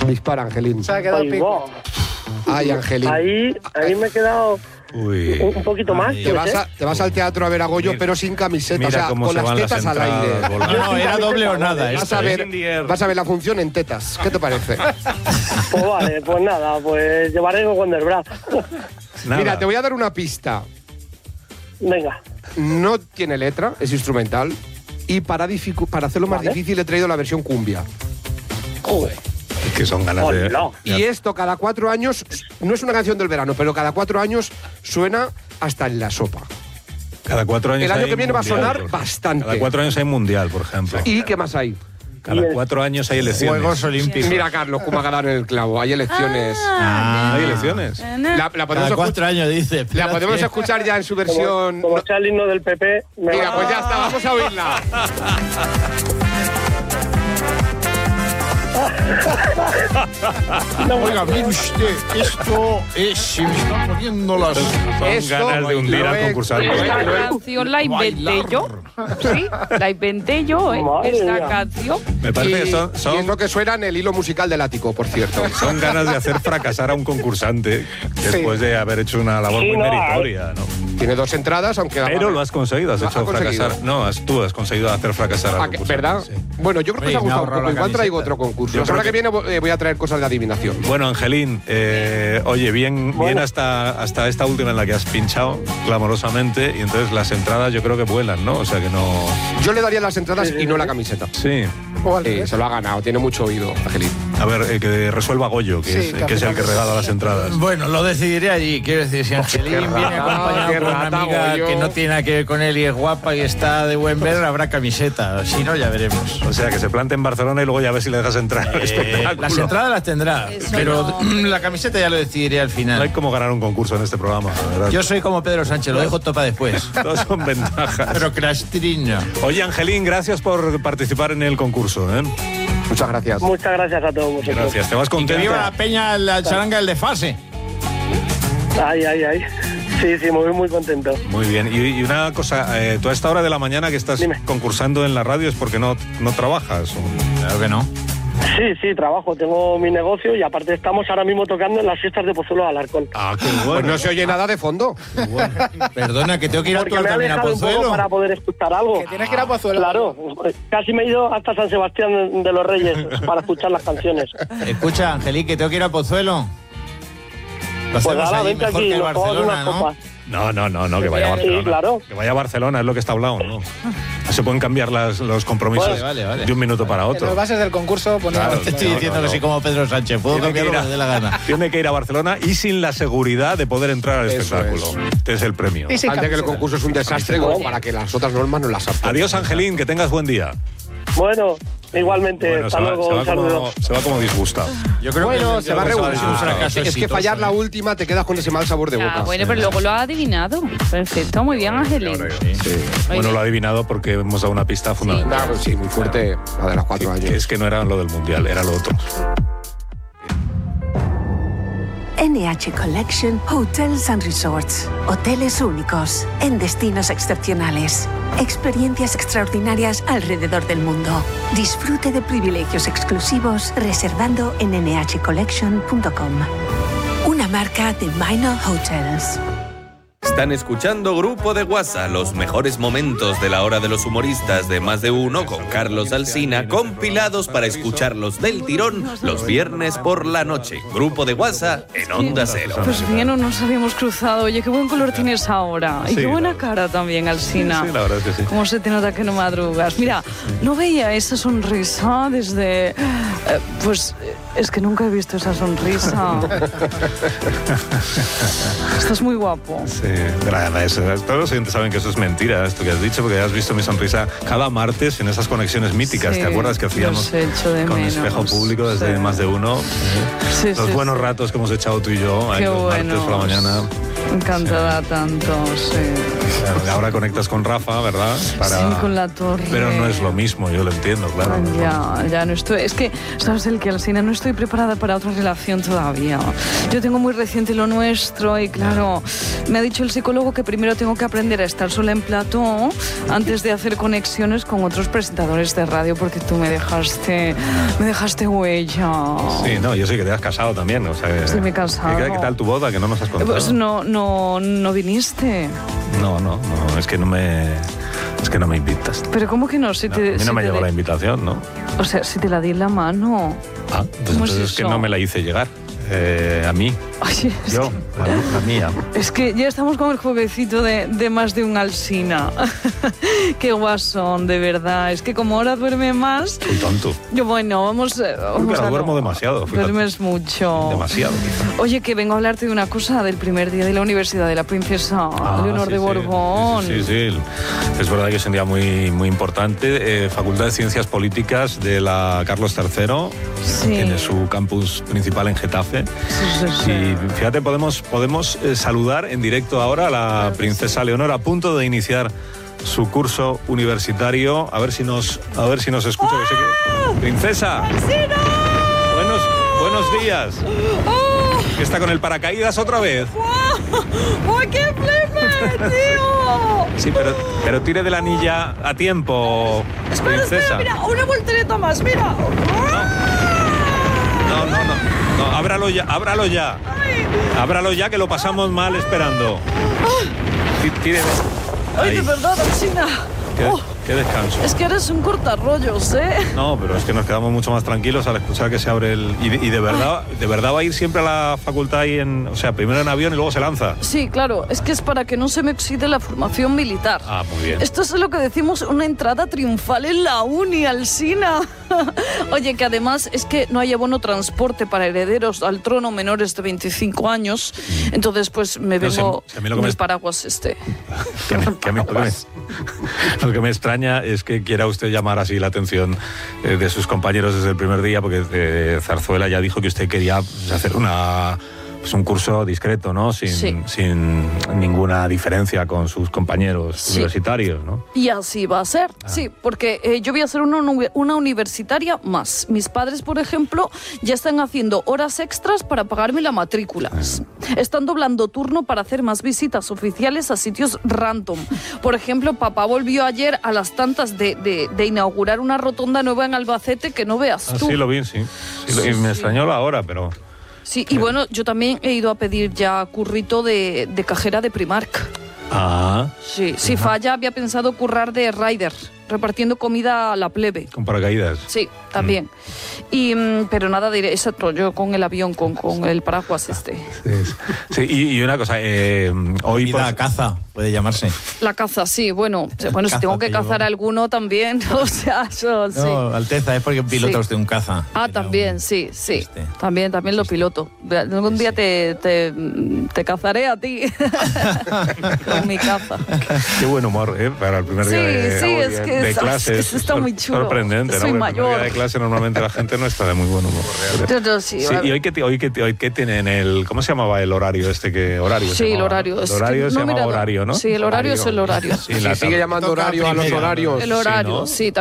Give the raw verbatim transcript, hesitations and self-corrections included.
Dispara, Angelín. Se ha quedado Ay, pico. wow. Ay, Angelín. Ahí, ahí me he quedado Uy. un, un poquito más. Ay. Te pues, vas, ¿eh? a, te vas al teatro a ver a Goyo, Mira, pero sin camiseta, Mira o sea, cómo con se las van las tetas al entradas, aire. Borja. No, no, era doble o nada. Vas Esto, a, ¿eh? ver, vas a ver la función en tetas. ¿Qué te parece? Pues vale, pues nada, pues llevaré con Wonderbra. Nada. Mira, te voy a dar una pista. Venga. No tiene letra, es instrumental. Y para, dificu- para hacerlo más Vale. difícil he traído la versión cumbia. Joder. Es que son ganas de... Hola. Y esto cada cuatro años, no es una canción del verano, pero cada cuatro años suena hasta en la sopa. Cada cuatro años El año hay que viene va a mundial, sonar por ejemplo. bastante. Cada cuatro años hay mundial, por ejemplo. ¿Y qué más hay? Cada cuatro años hay elecciones. Juegos Olímpicos. Mira, Carlos, cómo ha dado en el clavo. Hay elecciones. Ah, ¿Hay elecciones? La, la podemos, Cada escu- cuatro años dice. la podemos espérate. escuchar ya en su Como, versión. como sea el himno del P P, me Mira, va- pues ya está, vamos a oírla. Oiga, mire usted, esto es. Se me están poniendo las. Son Esto ganas de hundir lo al he- concursante. lo he- Esta canción la inventé yo. Sí, la inventé yo, ¿eh? Madre Esta mía. canción. Me parece y, que son, y es son, lo que suena en el hilo musical del ático, por cierto. son ganas de hacer fracasar a un concursante después de haber hecho una labor Sí, muy no, meritoria, ¿no? Tiene dos entradas, aunque... Pero lo has conseguido, has Lo hecho ha conseguido. fracasar. No, has, tú has conseguido hacer fracasar al Ah, que- concursante. ¿Verdad? Sí. Bueno, yo creo que Oye, os ha me ha gustado un ahorrado poco. la Igual traigo camiseta. otro concurso. Yo La semana creo que viene eh, voy a traer cosas de adivinación. Bueno, Angelín, eh, oye, bien, bien hasta, hasta esta última en la que has pinchado clamorosamente y entonces las entradas yo creo que vuelan, ¿no? O sea que no... Yo le daría las entradas Sí, sí, y no sí. la camiseta. Sí. O al Sí, revés. se lo ha ganado, tiene mucho oído, Angelín. A ver, eh, que resuelva Goyo, que, Sí, es, que que es el que al final- regala las entradas. Bueno, lo decidiré allí. Quiero decir, si Angelín qué viene rata, acompañado qué por una rata, amiga Goyo. que no tiene nada que ver con él y es guapa y está de buen ver, habrá camiseta. Si no, ya veremos. O sea, que se plante en Barcelona y luego ya ves si le dejas entrar al Eh, espectáculo. las entradas las tendrá, Eso pero no. la camiseta ya lo decidiré al No hay final. como ganar un concurso en este programa, la verdad. Yo soy como Pedro Sánchez, lo dejo todo para después. Todos son ventajas. Pero crastrina. Oye, Angelín, gracias por participar en el concurso. ¿eh? Muchas gracias. Muchas gracias a todos vosotros. Gracias. ¿Te vas Y que contento? viva la peña, la charanga, el desfase. Ay, ay, ay. Sí, sí, muy, muy contento. Muy bien. Y, y una cosa, eh, tú a esta hora de la mañana que estás Dime. concursando en la radio es porque no, no trabajas. ¿o? Claro que no. Sí, sí, trabajo, tengo mi negocio y aparte estamos ahora mismo tocando en las fiestas de Pozuelo de Alarcón. Ah, qué Pues bueno. no se oye nada de fondo. Perdona, que tengo que ir a Porque actuar me he también a alejado un poco Pozuelo. para poder escuchar algo. Que tienes que ir a Pozuelo. Claro, casi me he ido hasta San Sebastián de los Reyes para escuchar las canciones. Escucha, Angelín, que tengo que ir a Pozuelo. Lo Pues hacemos nada, allí vente mejor aquí, que el nos tomamos Barcelona, unas ¿no? copas. No, no, no, no, que vaya a Barcelona. Sí, claro. Que vaya a Barcelona, es lo que está hablado, ¿no? No se pueden cambiar las, los compromisos Vale, vale, vale. de un minuto para En otro. las bases del concurso ponemos... Claro, Te estoy No, diciendo no, que no. soy como Pedro Sánchez. Puedo Tiene que, cambiar ir lo a, que me dé la gana. tiene que ir a Barcelona y sin la seguridad de poder entrar al Eso espectáculo. Este es el premio. Y sin Antes que el camiseta. concurso es un desastre como para que las otras normas no las apten. Adiós, Angelín, que tengas buen día. Bueno, igualmente, Bueno, hasta se va, luego, se va un saludo. como, se va como disgustado. Yo creo Bueno, que se va a creo que regular. es un fracaso Es que exitoso, fallar la ¿eh? última te quedas con ese mal sabor de boca. Ah, bueno, pero luego lo ha adivinado. Perfecto, muy bien, Angelín. Bueno, lo ha adivinado porque hemos dado una pista fundamental. Claro, sí, muy fuerte la de los cuatro Que años. es que no era lo del Mundial, era lo otro. N H Collection Hotels and Resorts. Hoteles únicos, en destinos excepcionales. Experiencias extraordinarias alrededor del mundo. Disfrute de privilegios exclusivos reservando en ene hache collection punto com. Una marca de Minor Hotels. Están escuchando Grupo de WhatsApp, los mejores momentos de la hora de los humoristas de Más de Uno con Carlos Alsina, compilados para escucharlos del tirón los viernes por la noche. Grupo de WhatsApp en Onda Cero. Pues bien, no nos habíamos cruzado. Oye, qué buen color tienes ahora. Y Sí, qué buena la- cara también, Alsina. Sí, la verdad es que sí. Cómo se te nota que no madrugas. Mira, no veía esa sonrisa desde... eh, pues eh, es que nunca he visto esa sonrisa. Estás muy guapo. Sí, nada, eso, todos los oyentes saben que eso es mentira, esto que has dicho, porque has visto mi sonrisa cada martes en esas conexiones míticas. Sí, ¿Te acuerdas que hacíamos los echo de con menos. espejo público desde Sí. Más de Uno? Sí, Los sí, buenos sí. ratos que hemos echado tú y yo ahí Qué los martes buenos. por la mañana. Encantada tanto, sí. Ahora conectas con Rafa, ¿verdad? Para... Sí, con la torre. Pero no es lo mismo, yo lo entiendo, claro. Ya, ya no estoy... Es que, ¿sabes el que, Alsina? No estoy preparada para otra relación todavía. Yo tengo muy reciente lo nuestro y, claro, me ha dicho el psicólogo que primero tengo que aprender a estar sola en plató antes de hacer conexiones con otros presentadores de radio, porque tú me dejaste... Me dejaste huella. Sí, no, yo sé que te has casado también, o sea... Sí, me he casado. ¿Qué, qué tal tu boda? Que no nos has contado. Pues no, no, no viniste. No, no, no, es que no me... Es que no me invitas. Pero ¿cómo que no? Si No, te, a mí no si me te llegó de- la invitación, ¿no? O sea, si te la di en la mano. Ah, pues ¿Cómo es entonces es que eso? no me la hice llegar. Eh, a mí. Oye, es Yo, que- la, la mía. Es que ya estamos con el jueguecito de, de más de un Alsina. Qué guasón, de verdad. Es que como ahora duerme más... Muy tonto. Yo, bueno, vamos, eh, vamos pero a... duermo demasiado, fíjate. Duermes mucho. Demasiado, quizá. Oye, que vengo a hablarte de una cosa del primer día de la Universidad de la Princesa Ah, Leonor sí, de sí. Borbón. Sí, sí, sí. Es verdad que es un día muy, muy importante. Eh, Facultad de Ciencias Políticas de la Carlos tercero. Sí. Tiene su campus principal en Getafe. Sí, sí, sí. Y fíjate, podemos, podemos eh, saludar en directo ahora a la princesa Leonor a punto de iniciar su curso universitario. A ver si nos, a ver si nos escucha. que sé que- ¡Princesa! Buenos, buenos días. ¿Que está con el paracaídas otra vez? ¡Ay, qué flipe, tío! Sí, pero, pero tire de la anilla a tiempo, Espera, princesa. espera, mira, una voltereta más, mira. No, no, no, no, ábralo ya, ábralo ya. Ábralo ya que lo pasamos mal esperando. Ti- Tire de... Ay, Ahí. de verdad, Alsina. Qué, Oh, qué descanso. es que eres un cortarrollos, ¿eh? No, pero es que nos quedamos mucho más tranquilos al escuchar que se abre el... Y de, y de verdad, de verdad va a ir siempre a la facultad ahí en... O sea, primero en avión y luego se lanza. Sí, claro, es que es para que no se me oxide la formación militar. Ah, muy bien. Esto es lo que decimos una entrada triunfal en la uni, Alsina. Oye, que además es que no hay abono transporte para herederos al trono menores de veinticinco años. Entonces, pues me No sé, vengo si a mí lo que con me- el paraguas este. Que a mí- que a mí lo, que me, lo que me extraña es que quiera usted llamar así la atención eh, de sus compañeros desde el primer día, porque eh, Zarzuela ya dijo que usted quería pues, hacer una, pues, un curso discreto, ¿no? Sin, Sí. sin ninguna diferencia con sus compañeros Sí. universitarios, ¿no? Y así va a ser, sí, porque eh, yo voy a ser una, uni- una universitaria más. Mis padres, por ejemplo, ya están haciendo horas extras para pagarme la matrícula. Están doblando turno para hacer más visitas oficiales a sitios random. Por ejemplo, papá volvió ayer a las tantas de, de- de inaugurar una rotonda nueva en Albacete que no veas Ah, tú. sí, lo vi, sí. Sí, lo- y me extrañó la hora, pero... Sí, y bueno, yo también he ido a pedir ya currito de, de cajera de Primark. Ah, Sí, si falla, había pensado currar de rider, repartiendo comida a la plebe. con paracaídas. Sí, también. Y, mm, pero nada de exacto, yo con el avión, con, con el paraguas este. Sí, sí, y, y una cosa, eh, hoy... Vida por- a caza, puede llamarse. La caza, sí, bueno, bueno si Caza tengo que que cazar llevo. alguno también, o sea, eso sí. No, Alteza, es porque pilota Sí. usted un caza. Ah, Era también, un- sí, sí. Este. También, también lo piloto. Algún día te, te, te cazaré a ti con mi caza. Qué buen humor, ¿eh? Para el primer Sí, día de, sí, es que de es- clase. es que está muy chulo. Sorprendente, ¿no? Soy Porque el primer mayor. día de clase normalmente la gente no está de muy buen humor. Yo- yo sí, Sí, a y ver. hoy que, hoy que hoy que tienen el ¿cómo se llamaba el horario este que horario? se Sí, el llamaba, horario. ¿no? es El horario que se no he llamaba mirado. horario, ¿no? Sí, el horario es el horario. Sí, Si la sigue tab- llamando Toca horario a los primera, ¿no? horarios. El horario, ¿no? sí,